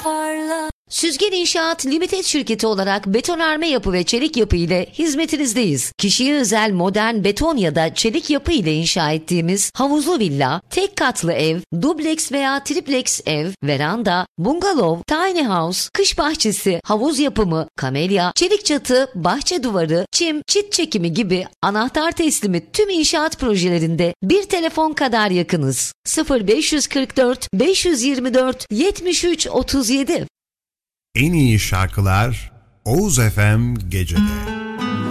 parla. Süzgen İnşaat Limited şirketi olarak betonarme yapı ve çelik yapı ile hizmetinizdeyiz. Kişiye özel modern beton ya da çelik yapı ile inşa ettiğimiz havuzlu villa, tek katlı ev, dubleks veya triplex ev, veranda, bungalov, tiny house, kış bahçesi, havuz yapımı, kamelya, çelik çatı, bahçe duvarı, çim, çit çekimi gibi anahtar teslimi tüm inşaat projelerinde bir telefon kadar yakınız. 0544 524 73 37. En iyi şarkılar Oğuz FM Gece'de.